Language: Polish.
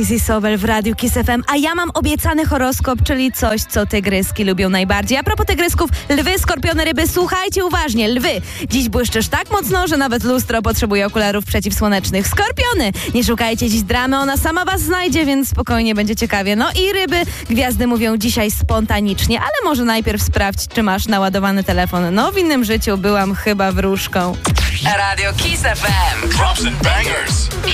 Sobel w Radiu Kiss FM, a ja mam obiecany horoskop, czyli coś, co tygryski lubią najbardziej. A propos tygrysków, lwy, skorpiony, ryby, słuchajcie uważnie. Lwy, dziś błyszczysz tak mocno, że nawet lustro potrzebuje okularów przeciwsłonecznych. Skorpiony, nie szukajcie dziś dramy, ona sama was znajdzie, więc spokojnie będzie ciekawie. No i ryby, gwiazdy mówią dzisiaj spontanicznie, ale może najpierw sprawdź, czy masz naładowany telefon. No w innym życiu byłam chyba wróżką. Radio Kiss FM. Drops and bangers.